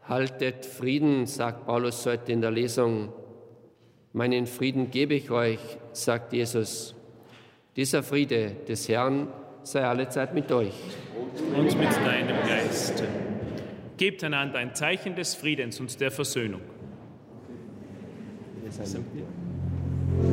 Haltet Frieden, sagt Paulus heute in der Lesung. Meinen Frieden gebe ich euch, sagt Jesus. Dieser Friede des Herrn sei allezeit mit euch. Und mit deinem Geiste. Gebt einander ein Zeichen des Friedens und der Versöhnung. Wir sind mit dir.